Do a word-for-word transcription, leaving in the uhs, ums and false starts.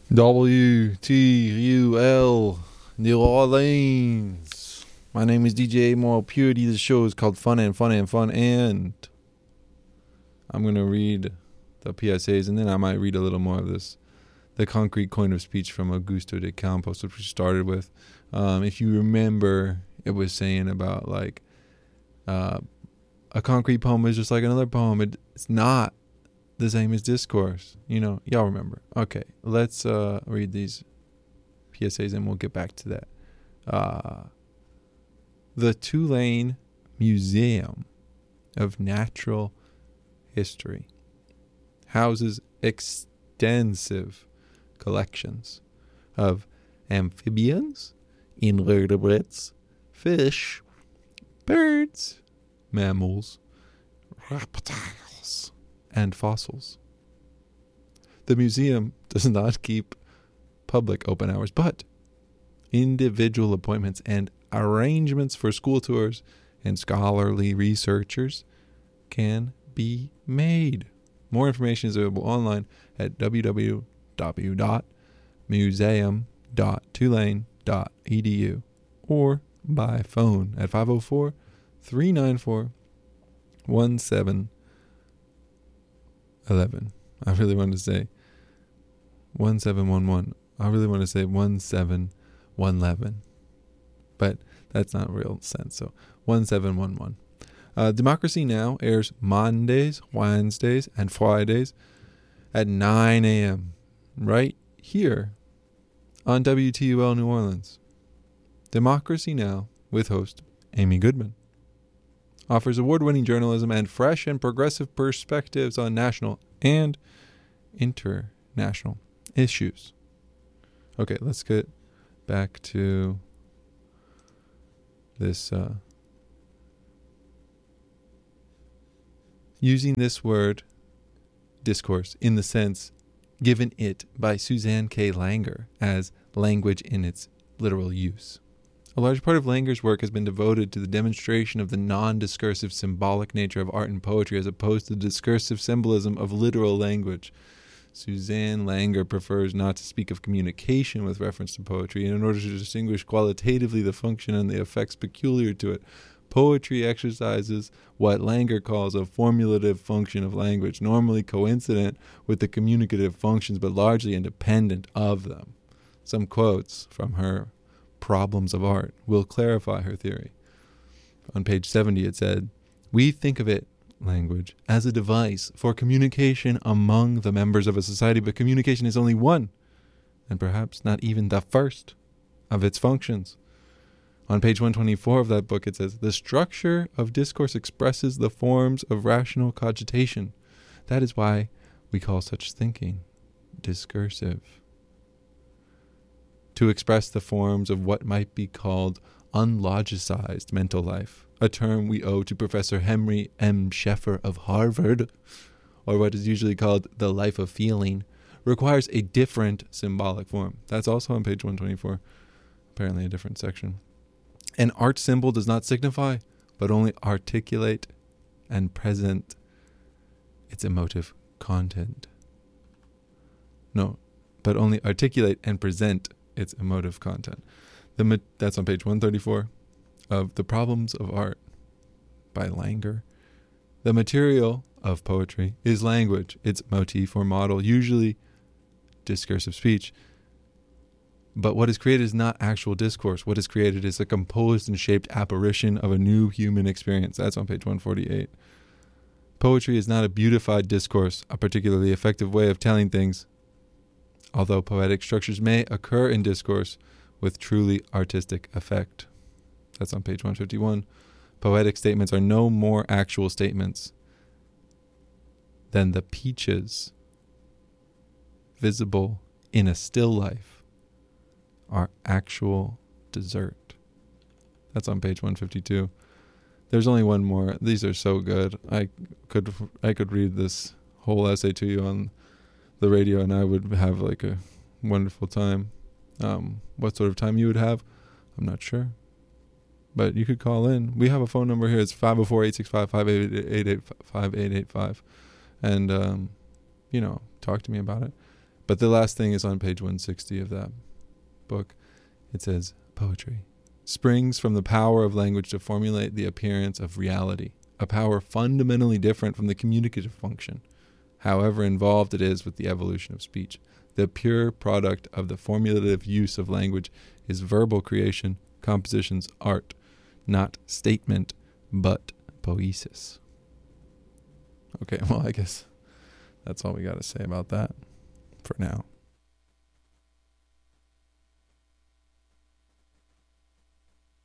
W T U L New Orleans. My name is D J Moral Purity. This show is called Fun and Fun and Fun, and I'm going to read the P S As, and then I might read a little more of this. The concrete coin of speech from Augusto de Campos, which we started with. Um, if you remember, it was saying about like uh, a concrete poem is just like another poem. It, it's not the same as discourse. You know, y'all remember. Okay, let's uh, read these P S As and we'll get back to that. Uh, the Tulane Museum of Natural History houses extensive collections of amphibians, invertebrates, fish, birds, mammals, reptiles, and fossils. The museum does not keep public open hours, but individual appointments and arrangements for school tours and scholarly researchers can be made. More information is available online at w w w dot museum dot tulane dot e d u or by phone at five oh four, three nine four, one seven one one. I really want to say one seven one one. I really want to say one seven one one, but that's not real sense. So one seven one one. Uh, Democracy Now! Airs Mondays, Wednesdays, and Fridays at nine a.m. right here on W T U L New Orleans. Democracy Now! With host Amy Goodman offers award-winning journalism and fresh and progressive perspectives on national and international issues. Okay, let's get back to this uh using this word, discourse, in the sense given it by Suzanne K. Langer as language in its literal use. A large part of Langer's work has been devoted to the demonstration of the non-discursive symbolic nature of art and poetry as opposed to the discursive symbolism of literal language. Suzanne Langer prefers not to speak of communication with reference to poetry, and in order to distinguish qualitatively the function and the effects peculiar to it, poetry exercises what Langer calls a formulative function of language, normally coincident with the communicative functions but largely independent of them. Some quotes from her Problems of Art will clarify her theory. On page seventy it said, "We think of it, language, as a device for communication among the members of a society, but communication is only one, and perhaps not even the first, of its functions." On page one twenty-four of that book, it says, "The structure of discourse expresses the forms of rational cogitation. That is why we call such thinking discursive. To express the forms of what might be called unlogicized mental life, a term we owe to Professor Henry M. Sheffer of Harvard, or what is usually called the life of feeling, requires a different symbolic form." That's also on page one twenty-four, apparently a different section. "An art symbol does not signify, but only articulate and present its emotive content. No, but only articulate and present its emotive content." The ma- that's on page one thirty-four of The Problems of Art by Langer. "The material of poetry is language, its motif or model, usually discursive speech. But what is created is not actual discourse. What is created is a composed and shaped apparition of a new human experience." That's on page one forty-eight. "Poetry is not a beautified discourse, a particularly effective way of telling things, although poetic structures may occur in discourse with truly artistic effect." That's on page one fifty-one. "Poetic statements are no more actual statements than the peaches visible in a still life are actual dessert." That's on page one fifty-two. There's only one more. These are so good. I could I could read this whole essay to you on the radio and I would have like a wonderful time. Um, what sort of time you would have, I'm not sure. But you could call in. We have a phone number here. It's five oh four, eight six five, five eight eight five, eight eight five. And, um, you know, talk to me about it. But the last thing is on page one sixty of that book. It says, poetry springs from the power of language to formulate the appearance of reality, a power fundamentally different from the communicative function, however involved it is with the evolution of speech. The pure product of the formulative use of language is verbal creation, composition's art, not statement, but poesis. Okay, well, I guess that's all we got to say about that for now.